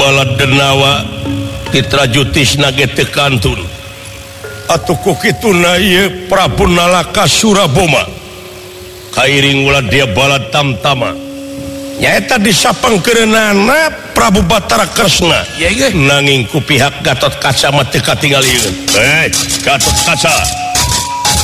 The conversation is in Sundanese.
balad denawa Titrajutisna ge teu kantun atuh ku kituna ieu Prabu Nalaka Suraboma kairing ulah dia balad tamtama nyaeta disapangkeunana Prabu Batara Kresna nanging ku pihak Gatot Kaca mah teu katingalieun Gatot Kaca